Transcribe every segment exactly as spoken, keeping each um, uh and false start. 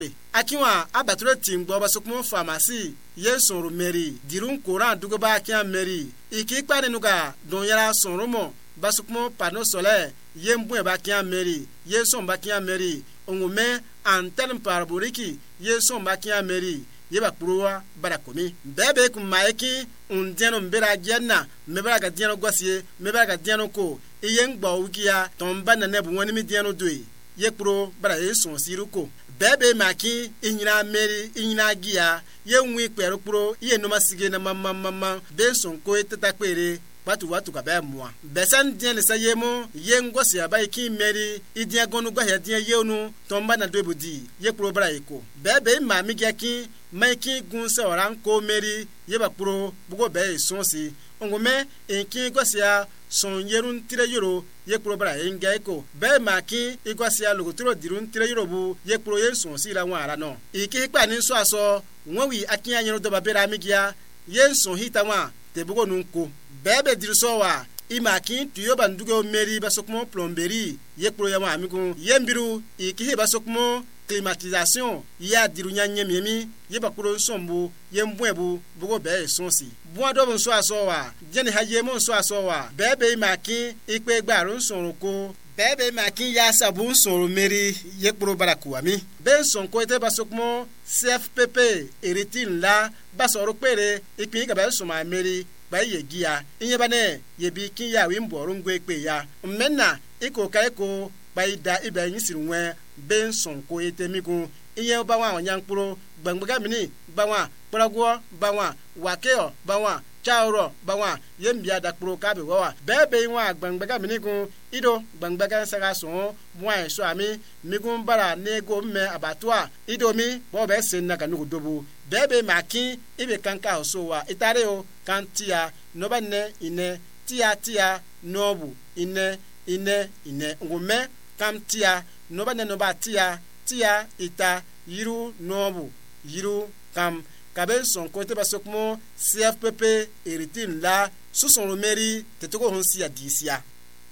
akiwa abatro timgbo basukmo pharmacy yeson rumeri dirun koran dugo ba kian meri iki kpane nuga don yara sonromo basukmo pano solaire yembu ba kian meri yeson ba kian meri ongume antenne parabolique yeson ba kian meri yeba kuruwa barakomi bebe kumaeki undiano mbera janna mebara ga diano gwasiye mebara ga diano ko iyen gbo wikia tomba na nebu woni mi diano doi yekuro bara yeson siruko bebe maki inyina meri inyina gia yenwi kwero kuro iye no masige na mama mama benson ko etata kwere batu watu ka ba muwa besan dien le sayemo yengo sia ba iki meri idia gonu gwa ya dien yenu tomba na dobudi yekuro bara eko bebe mami gyaki maiki gunse oran ko meri yeba kuro bugo be sonsi ngome enki gwasia son yerun tire yoro yekuro bara enga eko be maki igwasia logotro dirun tire yoro bu yekuro yenson si la wara no iki pa ni so aso wonwi akinya yero do babera migia yenson hitawa te bugo nunko bebe dirsowa imaki tuyo bandugo meri basokmo plomberie yekuro yawa amigo yembiru iki basokmo climatisation ya dirunya nyemiemi yebakuro sombu yembwebu bugo be sonsi bua do so asowa jeni hayemo so asowa bebe maki ikpe gbarun sonroko bebe maki ya sabun sonro meri yekuro barakuami ben sonko ete basokmo C F P P eritin la basoro pere ipin ka be soma meri ba yegia inyebane yebi kin ya wimbo ngwe pe ya menna iko ka iko ba ida ibe yin sirunwe ben sonko ete migun iye ba wa onyankpuro gbangbaga mini ba wa porogo ba wa wakeo ba wa chauro ba wa yembia dakpuro ka be wa bebe wa gbangbaga mini gun ido gbangbaga saga so mwa so ami migun bara nego me abatwa ido mi bo be sen na kanu dobu bebe maki ibe kanka so wa itare o kantia no ba ne ine tia tia nobu ine ine ine ngume kam tia no ba ne no ba tia tia ita yiru nobu yiru kam kaben son kote basokmo C F P P eritin la sous son romeri tetoko honsi ya disia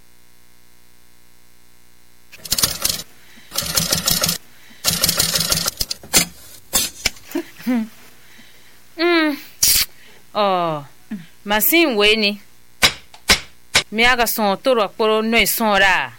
mm oh masin weni mi aga son toro akporo no son ra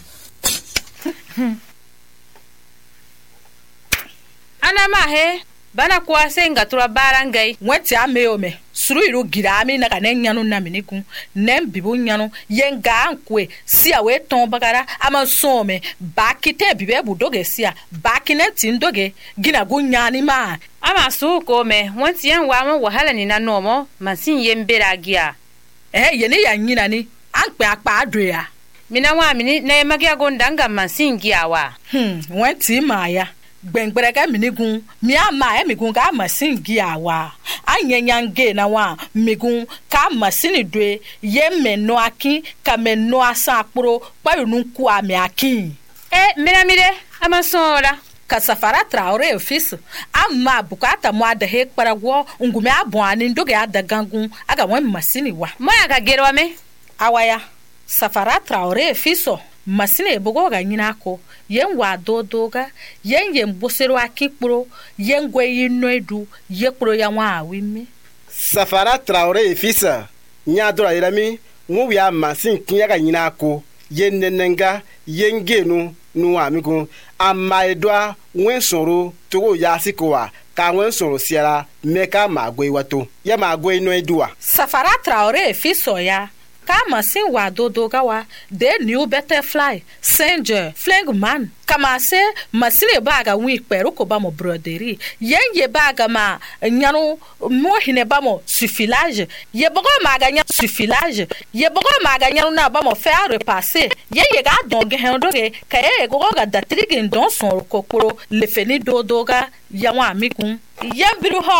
ana mahe bana kwa senga tura barangai wati ameome suru iru girami na kanen nyanu na miniku nem bibu nyanu yenga ankwe sia we ton bagara ama some bakite bibe budoge sia bakine tindoge gina gunyani ma ama su ko me wati yan wa mo wahala ni na nomo masin yembera gia eh yene ya nyina ni ankpe akpa adria mina wa mini na magia gondanga masin gia wa hmm wati maya gbengbere minigun mi ama emigun ka masin giawa anyenyange na wa migun ka masini dwe ye meno akin ka meno asa aporo payunu ku ami akin e mira mire amasora ka Safara Traoré office amma bukata mo ada he paragwo ngume abwani ndoge ada gangun aga wan masini wa moya ka gerwa me awaya Safara Traoré office masine bogo ga nyina ko yen wa dodoga yen yen bosero akipro yen gwe yino edu yekpro ya wa awimi Safara Traoré fisa nya dora irami nwu ya masin kinya ga nyina ko yen nenenga yen genu nu amigo amma edwa wen soro togo ya sikowa ka wen soro siara meka magwe wato ya magwe no edua Safara Traoré fiso ya kama sin wa dodoga wa de new butterfly singer flingman kama se masile baga wi peru ko ba mo broderie yenye baga ma nyanu mo hine ba mo suffilage ye bogo maga nya suffilage ye bogo maga nyanu na ba mo faire repasser yenye ga donc hendoge kaye go ga datrigin don son kokoro le feni dodoga ya wa mikun ye biru ho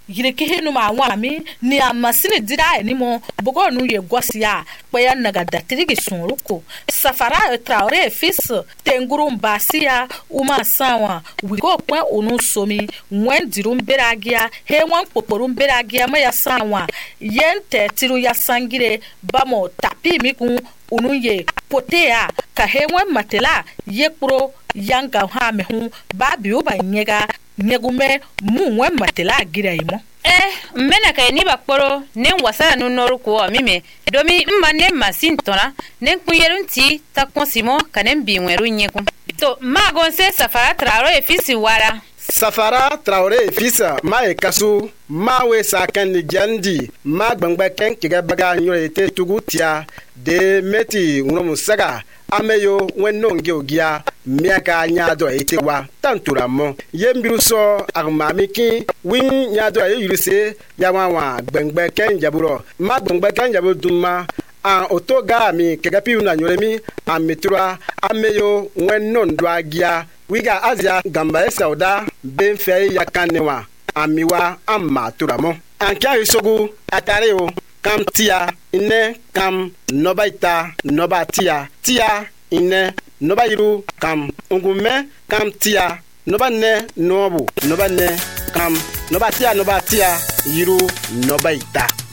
yire ki hinu ma wa mi ni amasini dira ni mo bogo nu ye gosia paya naga datrigi sunruko Safara Traoré fils tenguru mbasia uma sawa wigo kwa onu somi wen dirum beragia he wan poporum beragia ma ya sawa yente tiru ya sangire bamo tapi miku onu ye potea ka he wan matela ye pro yanga ha me hu babi uba nyega nyegume mu wan matela gira imo eh mena kay ni bakporo ne wasara no noru ko mime domi mma ne masin tona ne kuyerunti ta konsimo kanem binweru nyeku to magonse Safara Traoré fils wara Safara Traoré fils ma e kasu ma we sa kan ni jandi ma gbangba ken kiga baga nyore te tugutia de meti ngomu saga ameyo wenno nge ogia miaka nyado ete wa tantura mo yembiru so agmamiki win nyado e yurise yawawa gbangba ken jaburo ma gbangba ken jaburo duma an otoga mi kegapi una nyoremi ametura ameyo wenno ndwagia wiga azia gamba sauda benfe yakanewa amiwa amma turamo ankia isogu atareo kam tia ine kam nobaita nobatia tia ine nobairu kam ungume kam tia nobane nobu nobane kam nobatia nobatia yiru nobaita